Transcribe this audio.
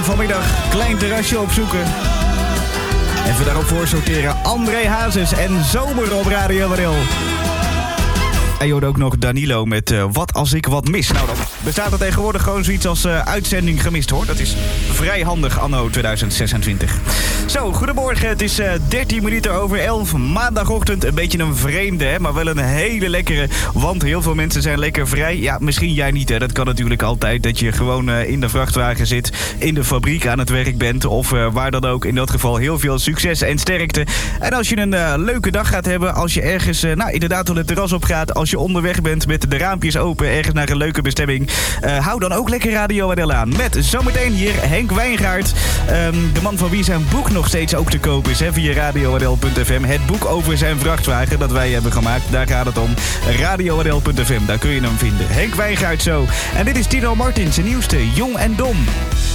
vanmiddag klein terrasje opzoeken. Even daarop voor sorteren. André Hazes en Zomer op Radio Waddel. En je hoorde ook nog Danilo met Wat als ik wat mis. Nou, dan bestaat er tegenwoordig gewoon zoiets als uitzending gemist, hoor. Dat is vrij handig anno 2026. Zo, goedemorgen. Het is 13 minuten over 11. Maandagochtend. Een beetje een vreemde, hè, maar wel een hele lekkere. Want heel veel mensen zijn lekker vrij. Ja, misschien jij niet, hè. Dat kan natuurlijk altijd. Dat je gewoon in de vrachtwagen zit. In de fabriek aan het werk bent. Of waar dan ook. In dat geval heel veel succes en sterkte. En als je een leuke dag gaat hebben. Als je ergens, inderdaad op het terras op gaat. Als je onderweg bent met de raampjes open. Ergens naar een leuke bestemming. Hou dan ook lekker Radio Waddel aan. Met zometeen hier Henk Wijngaard. De man van wie zijn boek nog steeds ook te koop is. Hè, via radiowaddel.fm. Het boek over zijn vrachtwagen dat wij hebben gemaakt. Daar gaat het om. radiowaddel.fm. Daar kun je hem vinden. Henk Wijngaard zo. En dit is Tino Martin, zijn nieuwste Jong en Dom.